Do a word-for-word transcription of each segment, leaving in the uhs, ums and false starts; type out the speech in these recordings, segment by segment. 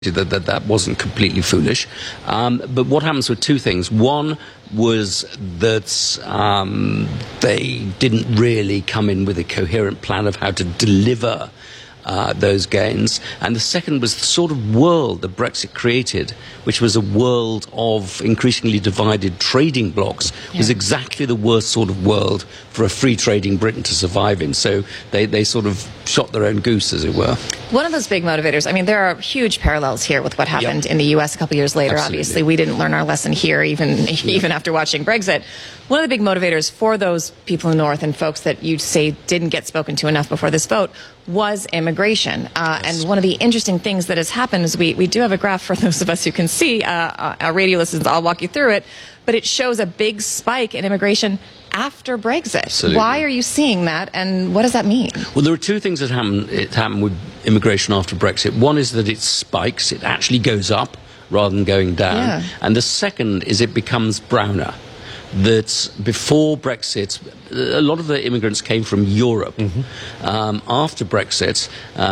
that that, that wasn't completely foolish. Um, but what happens with two things? One was that um, they didn't really come in with a coherent plan of how to deliver uh, those gains. And the second was the sort of world that Brexit created, which was a world of increasingly divided trading blocs, yeah. was exactly the worst sort of world for a free trading Britain to survive in. So they, they sort of shot their own goose, as it were. One of those big motivators, I mean, there are huge parallels here with what happened yep. in the U S a couple years later. Absolutely. Obviously, we didn't learn our lesson here, even yep. even after watching Brexit. One of the big motivators for those people in the North and folks that you say didn't get spoken to enough before this vote was immigration. Uh, yes. And one of the interesting things that has happened is we, we do have a graph for those of us who can see. Uh, our radio listeners, I'll walk you through it. But it shows a big spike in immigration after Brexit. Absolutely. Why are you seeing that, and what does that mean? Well, there are two things that happen, it happened with immigration after Brexit. One is that it spikes, it actually goes up rather than going down. Yeah. And the second is it becomes browner. That before Brexit, a lot of the immigrants came from Europe. Mm-hmm. um, after Brexit,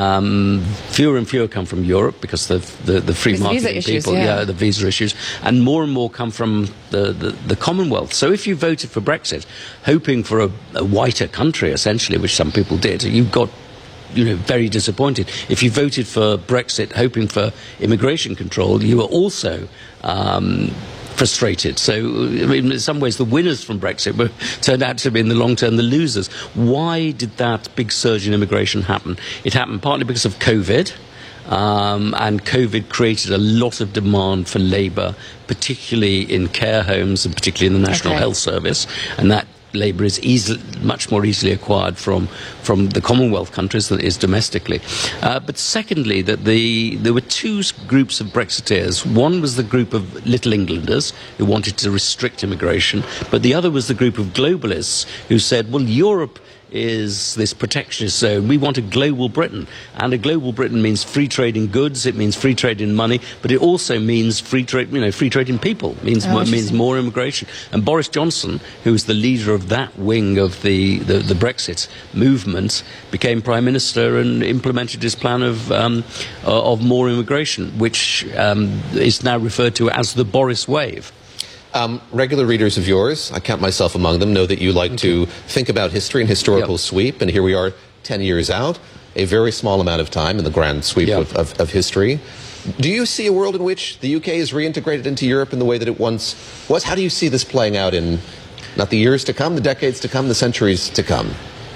um, fewer and fewer come from Europe because the the, the free market visa issues, people, yeah. yeah, the visa issues, and more and more come from the, the, the Commonwealth. So if you voted for Brexit, hoping for a, a whiter country, essentially, which some people did, you got you know, very disappointed. If you voted for Brexit, hoping for immigration control, you were also Um, frustrated. So, I mean, in some ways, the winners from Brexit were turned out to be, in the long term, the losers. Why did that big surge in immigration happen? It happened partly because of COVID, um, and COVID created a lot of demand for labour, particularly in care homes and particularly in the National okay. Health Service, and that labour is easily, much more easily acquired from from the Commonwealth countries than it is domestically. Uh, but secondly, that the there were two groups of Brexiteers. One was the group of Little Englanders who wanted to restrict immigration, but the other was the group of globalists who said, well, Europe is this protectionist zone. We want a global Britain. And a global Britain means free trade in goods, it means free trade in money, but it also means free trade, you know, free trade in people, it means, oh, more, means more immigration. And Boris Johnson, who was the leader of that wing of the, the, the Brexit movement, became Prime Minister and implemented his plan of, um, of more immigration, which um, is now referred to as the Boris Wave. Um, regular readers of yours, I count myself among them, know that you like to think about history and historical yep. sweep, and here we are ten years out, a very small amount of time in the grand sweep yep. of, of, of history. Do you see a world in which the U K is reintegrated into Europe in the way that it once was? How do you see this playing out in not the years to come, the decades to come, the centuries to come?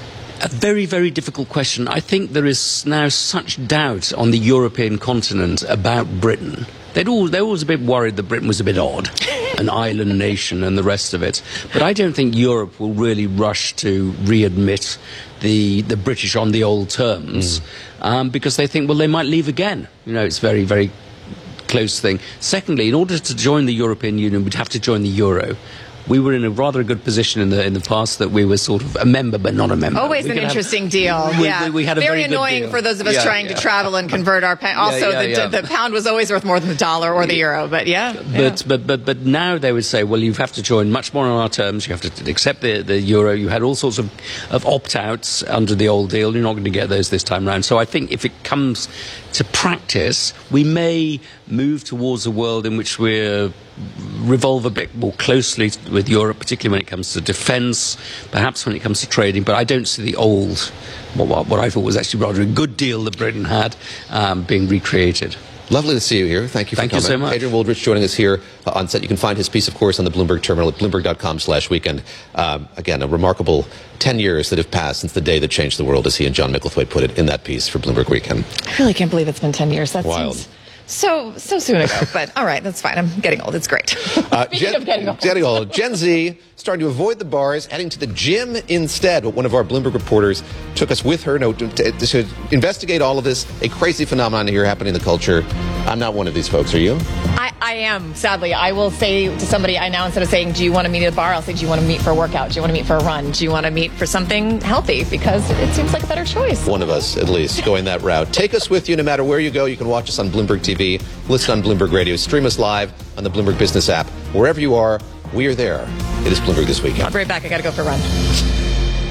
A very, very difficult question. I think there is now such doubt on the European continent about Britain. They'd all, they're always a bit worried that Britain was a bit odd, an island nation and the rest of it. But I don't think Europe will really rush to readmit the, the British on the old terms, mm. um, because they think, well, they might leave again. You know, it's very, very close thing. Secondly, in order to join the European Union, we'd have to join the euro. We were in a rather good position in the in the past that we were sort of a member but not a member. Always we an interesting have, deal. We, yeah, we, we had a very, very annoying good deal. for those of us yeah, trying yeah. to travel and convert our pound. Also, yeah, yeah, the, yeah. the pound was always worth more than the dollar or the euro. But yeah, but yeah. but but but now they would say, well, you have to join much more on our terms. You have to accept the the euro. You had all sorts of of opt outs under the old deal. You're not going to get those this time round. So I think if it comes to practice, we may move towards a world in which we're revolve a bit more closely with Europe, particularly when it comes to defence, perhaps when it comes to trading. But I don't see the old, what, what I thought was actually rather a good deal that Britain had, um, being recreated. Lovely to see you here. Thank you for Thank coming. you so much. Adrian Wooldridge joining us here uh, on set. You can find his piece, of course, on the Bloomberg terminal at bloomberg dot com slash weekend. Um, again, a remarkable ten years that have passed since the day that changed the world, as he and John Micklethwaite put it in that piece for Bloomberg Weekend. I really can't believe it's been ten years. That's wild. Seems so so soon ago. But all right, that's fine. I'm getting old. It's great. Uh, Gen, getting old. getting old. Gen Z starting to avoid the bars, heading to the gym instead. But one of our Bloomberg reporters took us with her no, to, to, to investigate all of this, a crazy phenomenon here happening in the culture. I'm not one of these folks. Are you? I, I am, sadly. I will say to somebody, I now, instead of saying, do you want to meet at a bar, I'll say, do you want to meet for a workout? Do you want to meet for a run? Do you want to meet for something healthy? Because it seems like a better choice. One of us, at least, going that route. Take us with you no matter where you go. You can watch us on Bloomberg T V, listen on Bloomberg Radio, stream us live on the Bloomberg Business app. Wherever you are, we are there. It is Bloomberg This Weekend. I'll be right back. I got to go for a run.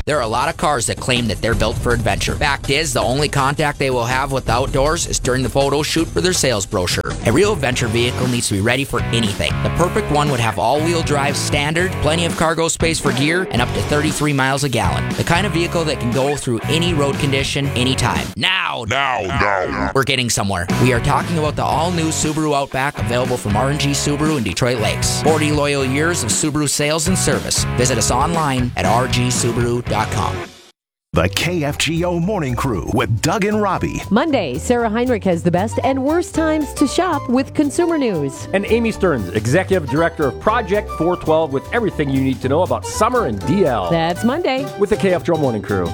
There are a lot of cars that claim that they're built for adventure. Fact is, the only contact they will have with the outdoors is during the photo shoot for their sales brochure. A real adventure vehicle needs to be ready for anything. The perfect one would have all-wheel drive standard, plenty of cargo space for gear, and up to thirty-three miles a gallon. The kind of vehicle that can go through any road condition, anytime. Now! Now! Now! We're getting somewhere. We are talking about the all-new Subaru Outback, available from R and G Subaru in Detroit Lakes. forty loyal years of Subaru sales and service. Visit us online at r g subaru dot com. The K F G O Morning Crew with Doug and Robbie. Monday, Sarah Heinrich has the best and worst times to shop with consumer news. And Amy Stearns, Executive Director of Project four twelve, with everything you need to know about summer and D L. That's Monday. With the K F G O Morning Crew.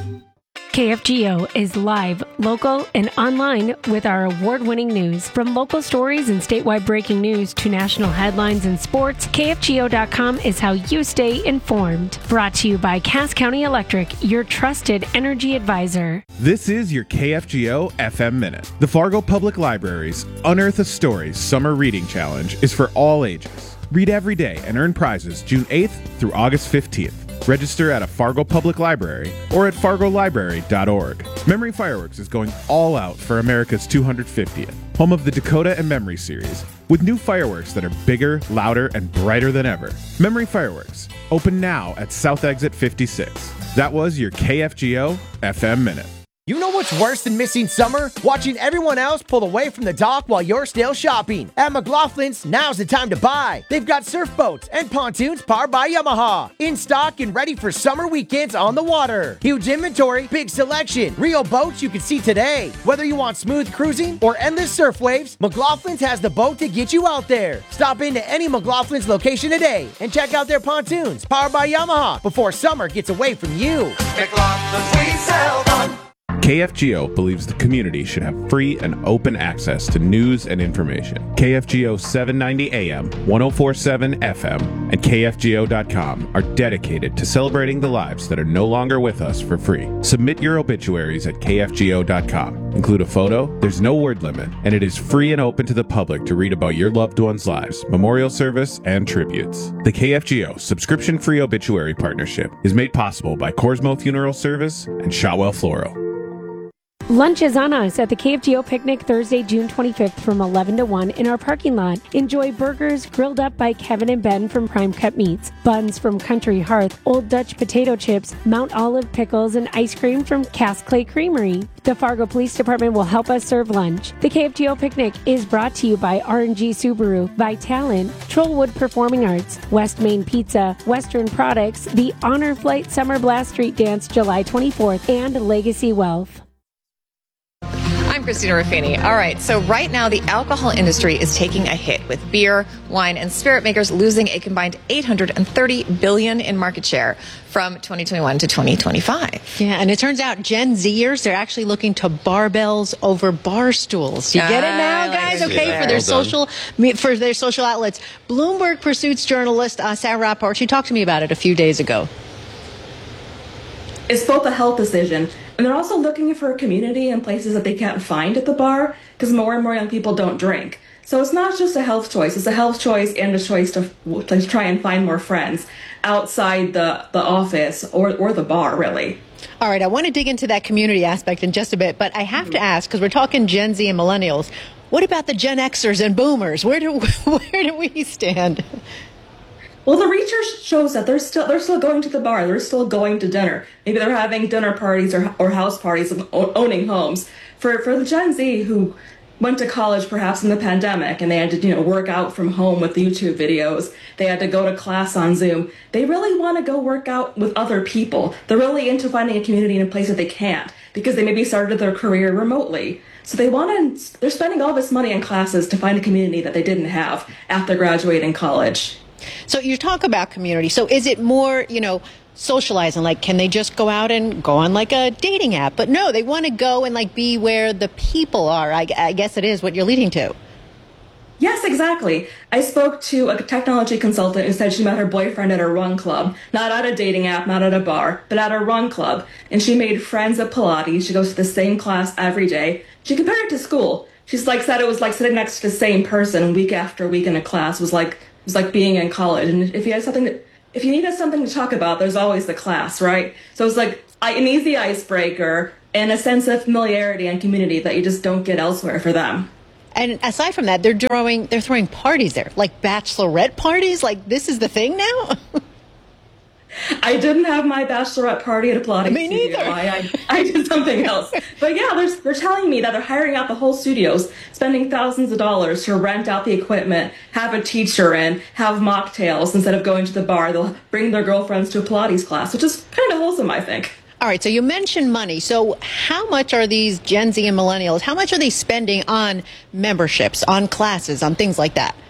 K F G O is live, local, and online with our award-winning news. From local stories and statewide breaking news to national headlines and sports, K F G O dot com is how you stay informed. Brought to you by Cass County Electric, your trusted energy advisor. This is your K F G O F M Minute. The Fargo Public Library's Unearth a Story Summer Reading Challenge is for all ages. Read every day and earn prizes June eighth through August fifteenth. Register at a Fargo Public Library or at fargo library dot org. Memory Fireworks is going all out for America's two hundred fiftieth, home of the Dakota and Memory series, with new fireworks that are bigger, louder, and brighter than ever. Memory Fireworks, open now at South Exit fifty-six. That was your K F G O F M Minute. You know what's worse than missing summer? Watching everyone else pull away from the dock while you're still shopping. At McLaughlin's, now's the time to buy. They've got surf boats and pontoons powered by Yamaha. In stock and ready for summer weekends on the water. Huge inventory, big selection, real boats you can see today. Whether you want smooth cruising or endless surf waves, McLaughlin's has the boat to get you out there. Stop into any McLaughlin's location today and check out their pontoons powered by Yamaha before summer gets away from you. McLaughlin's, we sell fun. K F G O believes the community should have free and open access to news and information. K F G O seven ninety A M, ten forty-seven F M, and K F G O dot com are dedicated to celebrating the lives that are no longer with us for free. Submit your obituaries at K F G O dot com. Include a photo, there's no word limit, and it is free and open to the public to read about your loved ones' lives, memorial service, and tributes. The K F G O subscription-free obituary partnership is made possible by Corsmo Funeral Service and Shotwell Floral. Lunch is on us at the K F G O Picnic Thursday, June twenty-fifth from eleven to one in our parking lot. Enjoy burgers grilled up by Kevin and Ben from Prime Cut Meats, buns from Country Hearth, Old Dutch potato chips, Mount Olive pickles, and ice cream from Cass Clay Creamery. The Fargo Police Department will help us serve lunch. The K F G O Picnic is brought to you by R and G Subaru, Vitalent, Trollwood Performing Arts, West Main Pizza, Western Products, the Honor Flight Summer Blast Street Dance July twenty-fourth, and Legacy Wealth. I'm Christina Ruffini. All right, so right now the alcohol industry is taking a hit, with beer, wine, and spirit makers losing a combined eight hundred thirty billion dollars in market share from twenty twenty-one to twenty twenty-five. Yeah, and it turns out Gen Zers, they're actually looking to barbells over bar stools. You get it now, guys? Okay, for their social for their social outlets. Bloomberg Pursuits journalist uh, Sarah Rapport, she talked to me about it a few days ago. It's both a health decision, and they're also looking for a community in places that they can't find at the bar, because more and more young people don't drink. So it's not just a health choice, it's a health choice and a choice to, to try and find more friends outside the, the office or, or the bar, really. All right, I want to dig into that community aspect in just a bit, but I have to ask, because we're talking Gen Z and millennials, what about the Gen Xers and boomers? Where do, where do we stand? Well, the research shows that they're still they're still going to the bar. They're still going to dinner. Maybe they're having dinner parties or or house parties of owning homes. For for the Gen Z who went to college perhaps in the pandemic and they had to you know work out from home with YouTube videos. They had to go to class on Zoom. They really want to go work out with other people. They're really into finding a community in a place that they can't because they maybe started their career remotely. So they want to. They're spending all this money on classes to find a community that they didn't have after graduating college. So you talk about community. So is it more, you know, socializing? Like, can they just go out and go on like a dating app? But no, they want to go and like be where the people are. I, I guess it is what you're leading to. Yes, exactly. I spoke to a technology consultant who said she met her boyfriend at a run club, not at a dating app, not at a bar, but at a run club. And she made friends at Pilates. She goes to the same class every day. She compared it to school. She's like said it was like sitting next to the same person week after week in a class. It was like It was like being in college. And if you had something to, if you needed something to talk about, there's always the class, right? So it's like an easy icebreaker and a sense of familiarity and community that you just don't get elsewhere for them. And aside from that, they're throwing they're throwing parties there, like bachelorette parties. Like this is the thing now. I didn't have my bachelorette party at a Pilates Me neither. studio. I, I, I did something else. But yeah, they're, they're telling me that they're hiring out the whole studios, spending thousands of dollars to rent out the equipment, have a teacher in, have mocktails. Instead of going to the bar, they'll bring their girlfriends to a Pilates class, which is kind of wholesome, I think. All right, so you mentioned money. So how much are these Gen Z and millennials, how much are they spending on memberships, on classes, on things like that?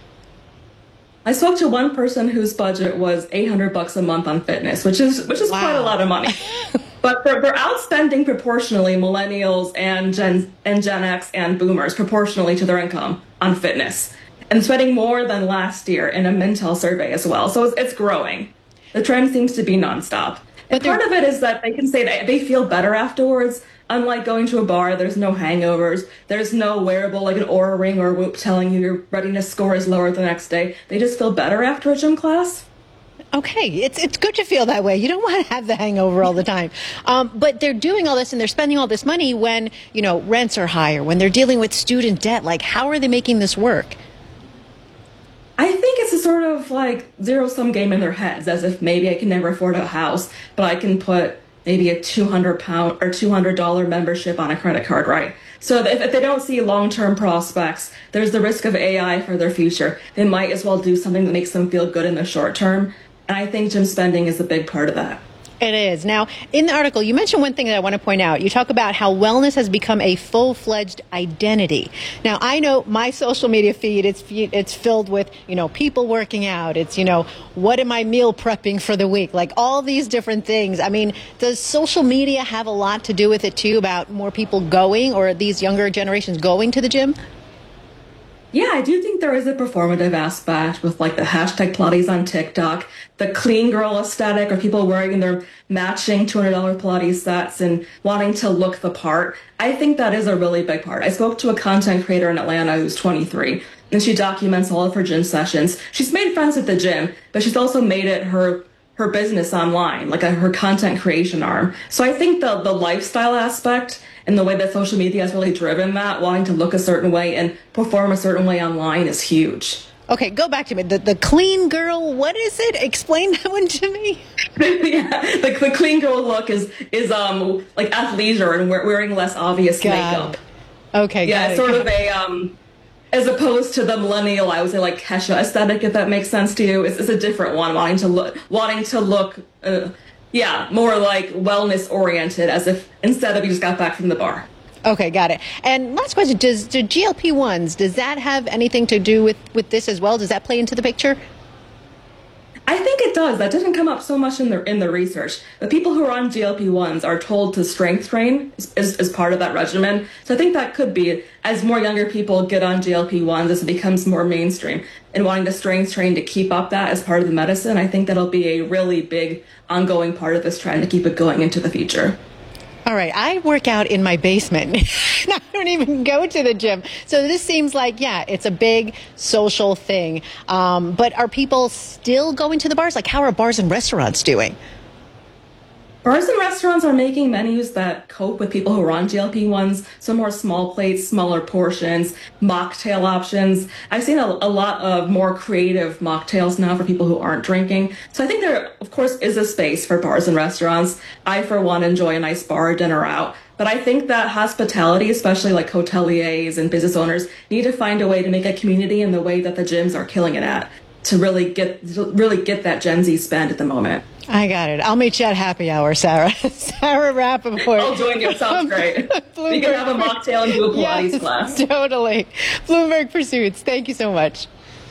I spoke to one person whose budget was eight hundred bucks a month on fitness, which is which is wow. quite a lot of money. But they're, they're outspending proportionally millennials and Gen and Gen X and boomers proportionally to their income on fitness, and spending more than last year in a Mintel survey as well. So it's, it's growing. The trend seems to be nonstop. And part of it is that they can say that they feel better afterwards. Unlike going to a bar, there's no hangovers. There's no wearable like an Oura Ring or Whoop telling you your readiness score is lower the next day. They just feel better after a gym class. Okay, it's it's good to feel that way. You don't want to have the hangover all the time. Um, but they're doing all this and they're spending all this money when, you know, rents are higher, when they're dealing with student debt. Like, how are they making this work? I think it's a sort of like zero-sum game in their heads, as if maybe I can never afford a house, but I can put maybe a two hundred pound or two hundred dollars membership on a credit card, right? So if, if they don't see long-term prospects, there's the risk of A I for their future. They might as well do something that makes them feel good in the short term. And I think gym spending is a big part of that. It is. Now, in the article, you mentioned one thing that I want to point out. You talk about how wellness has become a full-fledged identity. Now, I know my social media feed, it's it's filled with, you know, people working out. It's, you know, what am I meal prepping for the week? Like all these different things. I mean, does social media have a lot to do with it, too, about more people going or these younger generations going to the gym? Yeah, I do think there is a performative aspect with like the hashtag Pilates on TikTok, the clean girl aesthetic, or people wearing their matching two hundred dollars Pilates sets and wanting to look the part. I think that is a really big part. I spoke to a content creator in Atlanta who's twenty-three, and she documents all of her gym sessions. She's made friends at the gym, but she's also made it her her business online, like a, her content creation arm. So I think the the lifestyle aspect and the way that social media has really driven that, wanting to look a certain way and perform a certain way online, is huge. Okay, go back to me. The, the clean girl, what is it? Explain that one to me. Yeah, the, the clean girl look is is um like athleisure and wearing less obvious got makeup. It. Okay, yeah, got sort it. of a um. As opposed to the millennial, I would say like Kesha aesthetic, if that makes sense to you. It's, it's a different one, wanting to look, wanting to look, uh, yeah, more like wellness oriented, as if instead of you just got back from the bar. Okay, got it. And last question: Does do G L P ones, does that have anything to do with with this as well? Does that play into the picture? I think it does. That didn't come up so much in the in the research. The people who are on G L P ones are told to strength train as, as, as part of that regimen. So I think that could be, as more younger people get on G L P ones, as it becomes more mainstream, and wanting to strength train to keep up that as part of the medicine, I think that'll be a really big ongoing part of this trend to keep it going into the future. All right, I work out in my basement. I don't even go to the gym. So this seems like, yeah, it's a big social thing. Um, but are people still going to the bars? Like, how are bars and restaurants doing? Bars and restaurants are making menus that cope with people who are on G L P ones, so more small plates, smaller portions, mocktail options. I've seen a, a lot of more creative mocktails now for people who aren't drinking. So I think there, of course, is a space for bars and restaurants. I, for one, enjoy a nice bar or dinner out. But I think that hospitality, especially like hoteliers and business owners, need to find a way to make a community in the way that the gyms are killing it at, to really get to really get that Gen Z spend at the moment. I got it. I'll meet you at happy hour, Sarah. Sarah Rappaport. I'll join you. Sounds great. We can have a mocktail and do a Pilates yes, class. Totally. Bloomberg Pursuits. Thank you so much.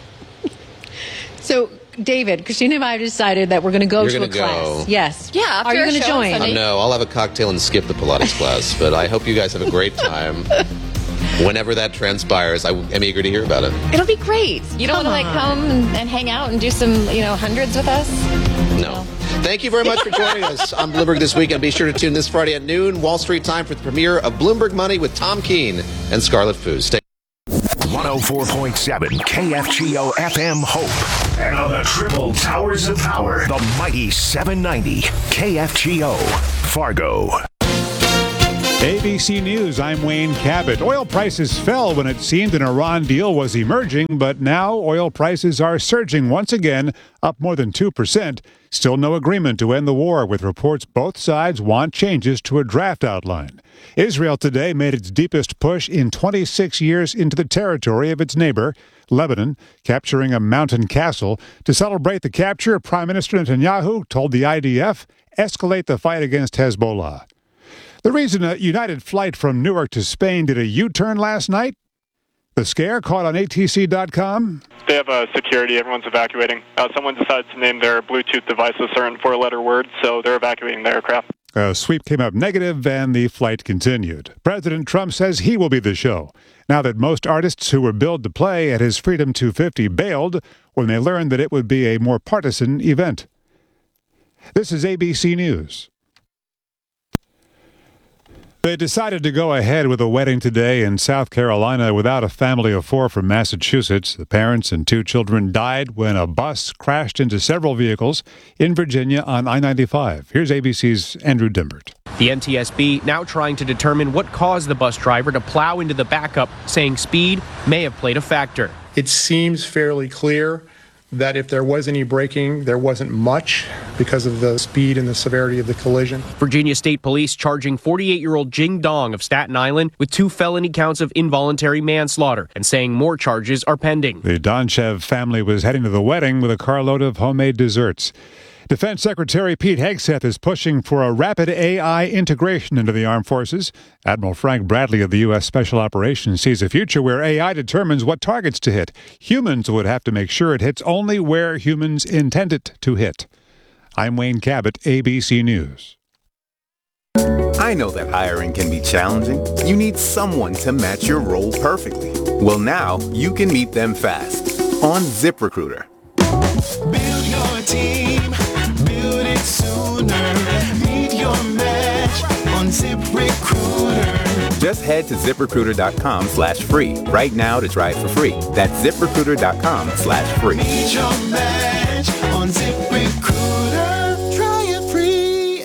So, David, Christina and I have decided that we're going to go You're to a gonna class. go. Yes. Yeah. After Are you our going to show on join? Sunday. Uh, no, I'll have a cocktail and skip the Pilates class, but I hope you guys have a great time. Whenever that transpires, I am eager to hear about it. It'll be great. You don't want to like come and, and hang out and do some, you know, hundreds with us? No. Thank you very much for joining us on Bloomberg This Weekend. Be sure to tune this Friday at noon, Wall Street time, for the premiere of Bloomberg Money with Tom Keene and Scarlett Fu. Stay one oh four point seven K F G O F M Hope. And on the triple towers of power, the mighty seven ninety K F G O Fargo. A B C News, I'm Wayne Cabot. Oil prices fell when it seemed an Iran deal was emerging, but now oil prices are surging once again, up more than two percent. Still no agreement to end the war, with reports both sides want changes to a draft outline. Israel today made its deepest push in twenty-six years into the territory of its neighbor, Lebanon, capturing a mountain castle. To celebrate the capture, Prime Minister Netanyahu told the I D F, escalate the fight against Hezbollah. The reason a United flight from Newark to Spain did a U-turn last night? The scare caught on A T C dot com. They have uh, security. Everyone's evacuating. Uh, someone decides to name their Bluetooth device a certain four-letter word, so they're evacuating the aircraft. A sweep came up negative, and the flight continued. President Trump says he will be the show, now that most artists who were billed to play at his Freedom two fifty bailed when they learned that it would be a more partisan event. This is A B C News. They decided to go ahead with a wedding today in South Carolina without a family of four from Massachusetts. The parents and two children died when a bus crashed into several vehicles in Virginia on I ninety-five. Here's A B C's Andrew Dimbert. The N T S B now trying to determine what caused the bus driver to plow into the backup, saying speed may have played a factor. It seems fairly clear that if there was any braking, there wasn't much because of the speed and the severity of the collision. Virginia State Police charging forty-eight-year-old Jing Dong of Staten Island with two felony counts of involuntary manslaughter and saying more charges are pending. The Donchev family was heading to the wedding with a carload of homemade desserts. Defense Secretary Pete Hegseth is pushing for a rapid A I integration into the armed forces. Admiral Frank Bradley of the U S Special Operations sees a future where A I determines what targets to hit. Humans would have to make sure it hits only where humans intend it to hit. I'm Wayne Cabot, A B C News. I know that hiring can be challenging. You need someone to match your role perfectly. Well, now you can meet them fast on ZipRecruiter. Build your team, build it sooner. Meet your match on ZipRecruiter. Just head to ZipRecruiter.com slash free right now to try it for free. That's ZipRecruiter.com slash free. Meet your match on ZipRecruiter. Try it free.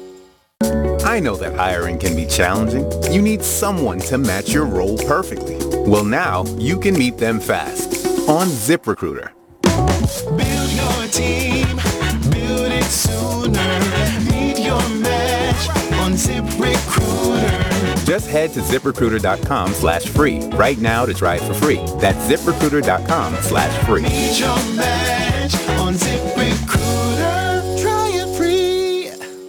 I know that hiring can be challenging. You need someone to match your role perfectly. Well, now you can meet them fast on ZipRecruiter. Build your team, build it sooner. Meet your match on ZipRecruiter. Just head to ZipRecruiter.com slash free right now to try it for free. That's ZipRecruiter.com slash free. Meet your match on ZipRecruiter. Try it free.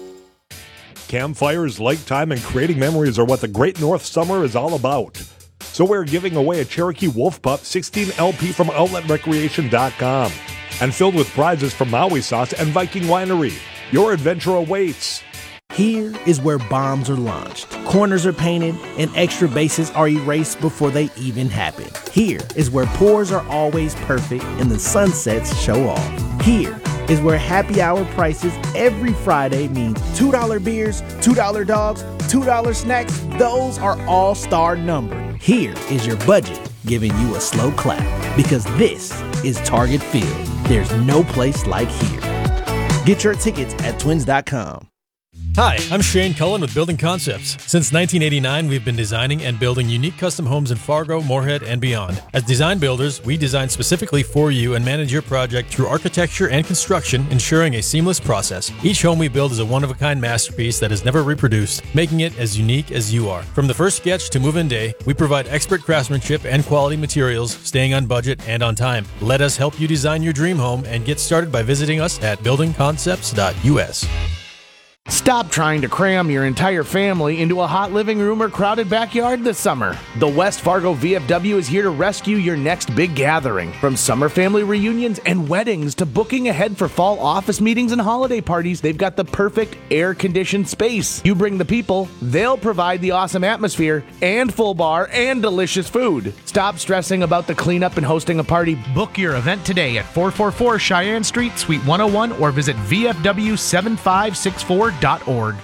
Campfires, lake time, and creating memories are what the Great North Summer is all about. So we're giving away a Cherokee Wolf Pup sixteen L P from Outlet Recreation dot com and filled with prizes from Maui Sauce and Viking Winery. Your adventure awaits. Here is where bombs are launched, corners are painted, and extra bases are erased before they even happen. Here is where pours are always perfect and the sunsets show off. Here is where happy hour prices every Friday means two dollar beers, two dollar dogs, two dollar snacks. Those are all star numbered. Here is your budget giving you a slow clap, because this is Target Field. There's no place like here. Get your tickets at twins dot com. Hi, I'm Shane Cullen with Building Concepts. Since nineteen eighty-nine, we've been designing and building unique custom homes in Fargo, Moorhead, and beyond. As design builders, we design specifically for you and manage your project through architecture and construction, ensuring a seamless process. Each home we build is a one-of-a-kind masterpiece that is never reproduced, making it as unique as you are. From the first sketch to move-in day, we provide expert craftsmanship and quality materials, staying on budget and on time. Let us help you design your dream home and get started by visiting us at building concepts dot U S. Stop trying to cram your entire family into a hot living room or crowded backyard this summer. The West Fargo V F W is here to rescue your next big gathering. From summer family reunions and weddings to booking ahead for fall office meetings and holiday parties, they've got the perfect air-conditioned space. You bring the people, they'll provide the awesome atmosphere and full bar and delicious food. Stop stressing about the cleanup and hosting a party. Book your event today at four forty-four Cheyenne Street, Suite one oh one, or visit V F W seven five six four dot org.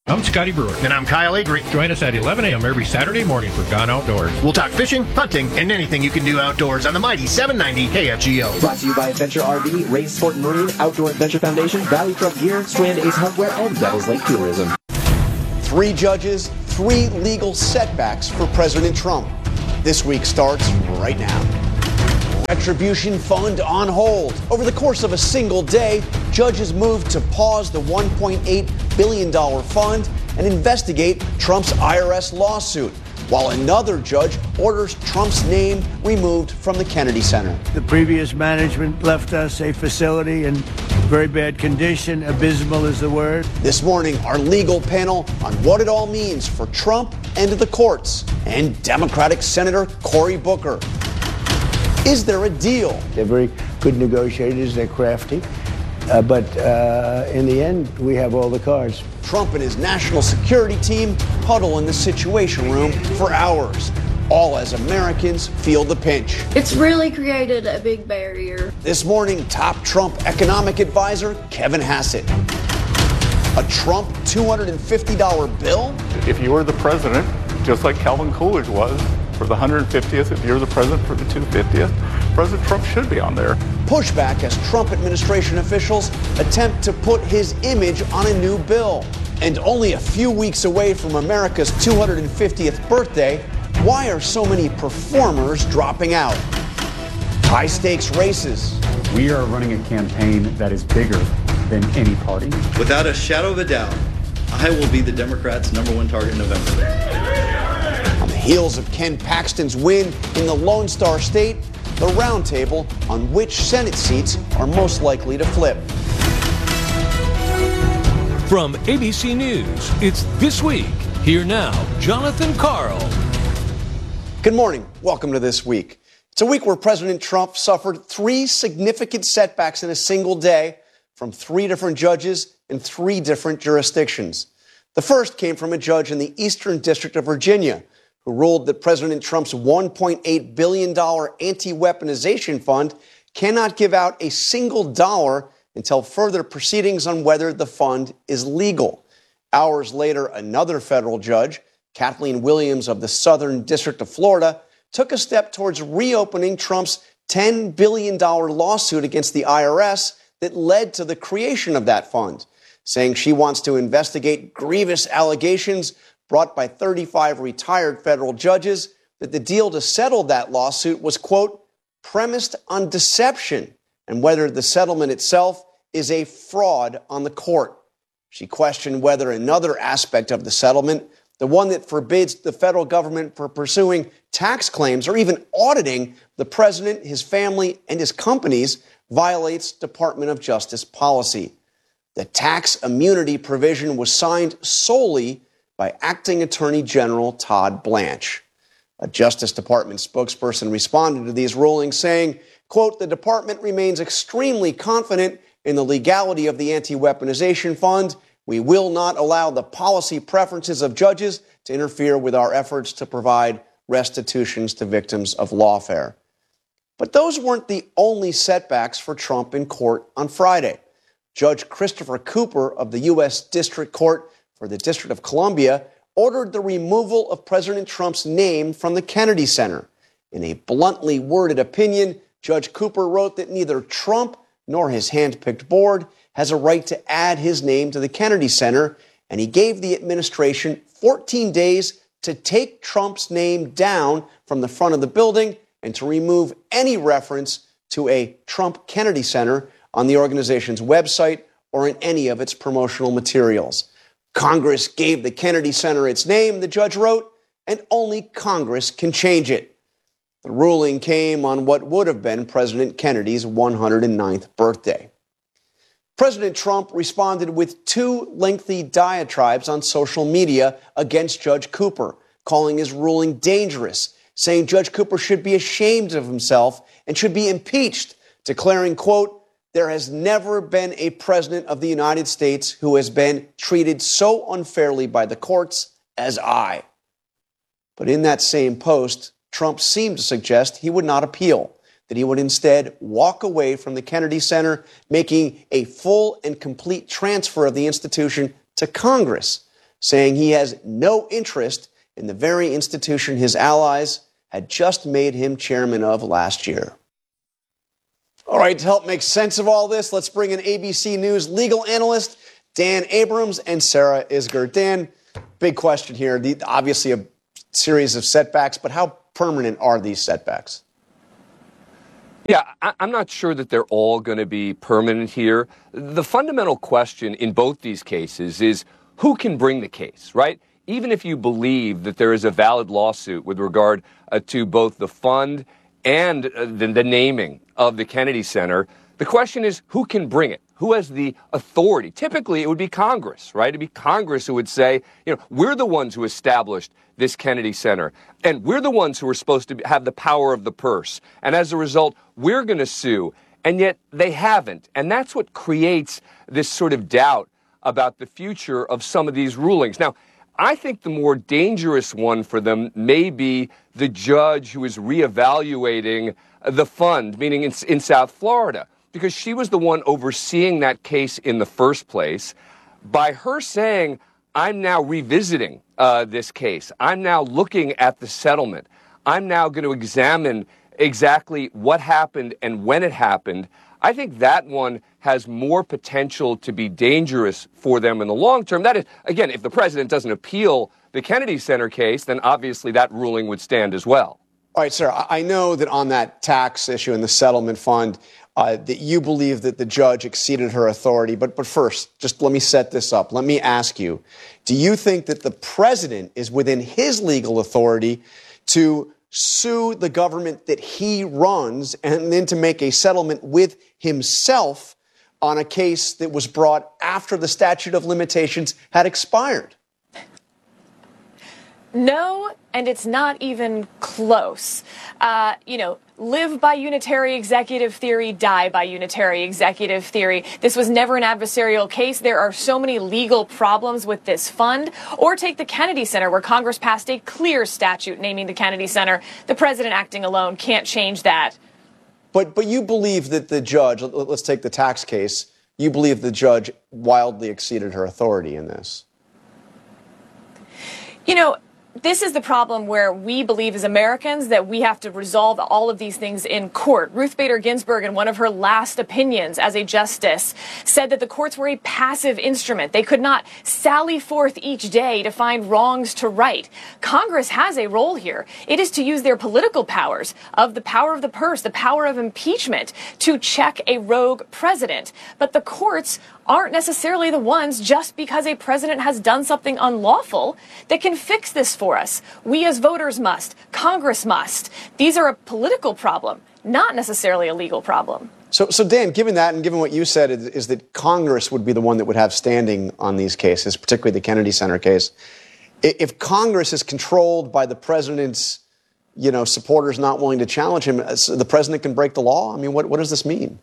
I'm Scotty Brewer. And I'm Kyle Agri. Join us at eleven a.m. every Saturday morning for Gone Outdoors. We'll talk fishing, hunting, and anything you can do outdoors on the mighty seven ninety K F G O. Brought to you by Adventure R V, Race Sport and Marine, Outdoor Adventure Foundation, Valley Truck Gear, Strand Ace Hardware, and Devil's Lake Tourism. Three judges, three legal setbacks for President Trump. This week starts right now. Retribution fund on hold. Over the course of a single day, judges moved to pause the one point eight billion dollars fund and investigate Trump's I R S lawsuit, while another judge orders Trump's name removed from the Kennedy Center. The previous management left us a facility in very bad condition. Abysmal is the word. This morning, our legal panel on what it all means for Trump and the courts, and Democratic Senator Cory Booker. Is there a deal? They're very good negotiators. They're crafty. Uh, but uh, in the end, we have all the cards. Trump and his national security team huddle in the Situation Room for hours, all as Americans feel the pinch. It's really created a big barrier. This morning, top Trump economic advisor Kevin Hassett. A Trump two hundred fifty dollars bill? If you were the president, just like Calvin Coolidge was, for the one hundred fiftieth, if you're the president for the two hundred fiftieth, President Trump should be on there. Pushback as Trump administration officials attempt to put his image on a new bill. And only a few weeks away from America's two hundred fiftieth birthday, why are so many performers dropping out? High stakes races. We are running a campaign that is bigger than any party. Without a shadow of a doubt, I will be the Democrats' number one target in November. On the heels of Ken Paxton's win in the Lone Star State, the roundtable on which Senate seats are most likely to flip. From A B C News, it's This Week. Here now, Jonathan Karl. Good morning. Welcome to This Week. It's a week where President Trump suffered three significant setbacks in a single day from three different judges in three different jurisdictions. The first came from a judge in the Eastern District of Virginia, who ruled that President Trump's one point eight billion dollars anti-weaponization fund cannot give out a single dollar until further proceedings on whether the fund is legal. Hours later, another federal judge, Kathleen Williams of the Southern District of Florida, took a step towards reopening Trump's ten billion dollars lawsuit against the I R S that led to the creation of that fund, saying she wants to investigate grievous allegations brought by thirty-five retired federal judges that the deal to settle that lawsuit was, quote, premised on deception, and whether the settlement itself is a fraud on the court. She questioned whether another aspect of the settlement, the one that forbids the federal government from pursuing tax claims or even auditing the president, his family, and his companies, violates Department of Justice policy. The tax immunity provision was signed solely by Acting Attorney General Todd Blanche. A Justice Department spokesperson responded to these rulings saying, quote, the department remains extremely confident in the legality of the anti-weaponization fund. We will not allow the policy preferences of judges to interfere with our efforts to provide restitutions to victims of lawfare. But those weren't the only setbacks for Trump in court on Friday. Judge Christopher Cooper of the U S District Court for the District of Columbia ordered the removal of President Trump's name from the Kennedy Center. In a bluntly worded opinion, Judge Cooper wrote that neither Trump nor his hand-picked board has a right to add his name to the Kennedy Center, and he gave the administration fourteen days to take Trump's name down from the front of the building and to remove any reference to a Trump Kennedy Center on the organization's website or in any of its promotional materials. Congress gave the Kennedy Center its name, the judge wrote, and only Congress can change it. The ruling came on what would have been President Kennedy's one hundred ninth birthday. President Trump responded with two lengthy diatribes on social media against Judge Cooper, calling his ruling dangerous, saying Judge Cooper should be ashamed of himself and should be impeached, declaring, quote, there has never been a president of the United States who has been treated so unfairly by the courts as I. But in that same post, Trump seemed to suggest he would not appeal, that he would instead walk away from the Kennedy Center, making a full and complete transfer of the institution to Congress. saying he has no interest in the very institution his allies had just made him chairman of last year. All right, to help make sense of all this, let's bring in A B C News legal analyst Dan Abrams and Sarah Isgur. Dan, big question here. The, obviously a series of setbacks, but how permanent are these setbacks? Yeah, I, I'm not sure that they're all going to be permanent here. The fundamental question in both these cases is who can bring the case, right? Even if you believe that there is a valid lawsuit with regard uh, to both the fund and uh, the, the naming of the Kennedy Center, the question is who can bring it? Who has the authority? Typically, it would be Congress, right? It'd be Congress who would say, you know, we're the ones who established this Kennedy Center, and we're the ones who are supposed to have the power of the purse. And as a result, we're going to sue. And yet they haven't. And that's what creates this sort of doubt about the future of some of these rulings. Now, I think the more dangerous one for them may be the judge who is reevaluating the fund, meaning in, in South Florida, because she was the one overseeing that case in the first place. By her saying, I'm now revisiting uh, this case, I'm now looking at the settlement, I'm now going to examine exactly what happened and when it happened, I think that one has more potential to be dangerous for them in the long term. That is, again, if the president doesn't appeal the Kennedy Center case, then obviously that ruling would stand as well. All right, sir, I know that on that tax issue in the settlement fund, uh, that you believe that the judge exceeded her authority. But, but first, just let me set this up. Let me ask you, do you think that the president is within his legal authority to sue the government that he runs and then to make a settlement with himself on a case that was brought after the statute of limitations had expired? No, and it's not even close. Uh, you know, live by unitary executive theory, die by unitary executive theory. This was never an adversarial case. There are so many legal problems with this fund. Or take the Kennedy Center, where Congress passed a clear statute naming the Kennedy Center. The president acting alone can't change that. But but you believe that the judge, let's take the tax case, you believe the judge wildly exceeded her authority in this? You know, this is the problem where we believe as Americans that we have to resolve all of these things in court. Ruth Bader Ginsburg, in one of her last opinions as a justice, said that the courts were a passive instrument. They could not sally forth each day to find wrongs to right. Congress has a role here. It is to use their political powers of the power of the purse, the power of impeachment, to check a rogue president. But the courts aren't necessarily the ones, just because a president has done something unlawful, that can fix this for us. We as voters must. Congress must. These are a political problem, not necessarily a legal problem. So, so Dan, given that and given what you said is, is that Congress would be the one that would have standing on these cases, particularly the Kennedy Center case. If Congress is controlled by the president's, you know, supporters not willing to challenge him, the president can break the law? I mean, what, what does this mean?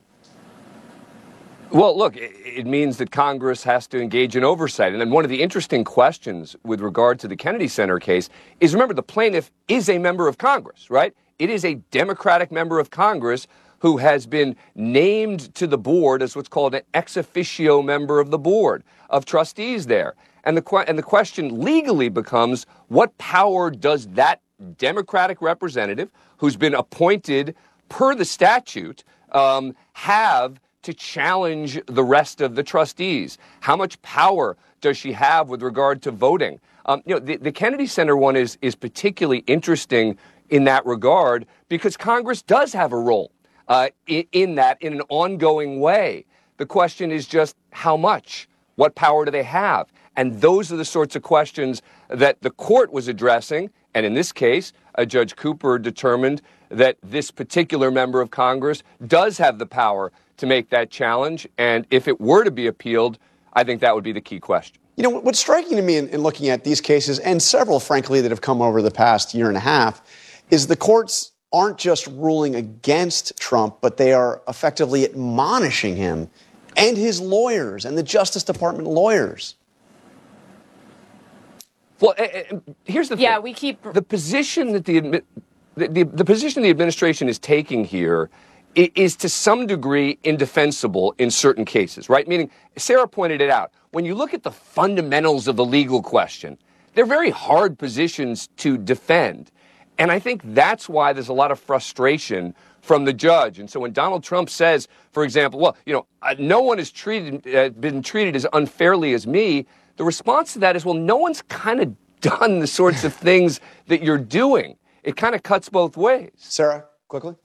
Well, look, it means that Congress has to engage in oversight. And then one of the interesting questions with regard to the Kennedy Center case is, remember, the plaintiff is a member of Congress, right? It is a Democratic member of Congress who has been named to the board as what's called an ex officio member of the board of trustees there. And the, and the question legally becomes, what power does that Democratic representative, who's been appointed per the statute, um, have to challenge the rest of the trustees? How much power does she have with regard to voting? Um, you know, the, the Kennedy Center one is is particularly interesting in that regard because Congress does have a role uh, in, in that in an ongoing way. The question is just how much? What power do they have? And those are the sorts of questions that the court was addressing. And in this case, uh, Judge Cooper determined that this particular member of Congress does have the power to make that challenge. And if it were to be appealed, I think that would be the key question. You know, what's striking to me in, in looking at these cases, and several, frankly, that have come over the past year and a half, is the courts aren't just ruling against Trump, but they are effectively admonishing him and his lawyers and the Justice Department lawyers. Well, uh, here's the thing. Yeah, we keep the position that the, the the the position the administration is taking here is to some degree indefensible in certain cases, right? Meaning, Sarah pointed it out. When you look at the fundamentals of the legal question, they're very hard positions to defend. And I think that's why there's a lot of frustration from the judge. And so when Donald Trump says, for example, well, you know, uh, no one has treated, uh, been treated as unfairly as me, the response to that is, well, no one's kind of done the sorts of things that you're doing. It kind of cuts both ways. Sarah, quickly.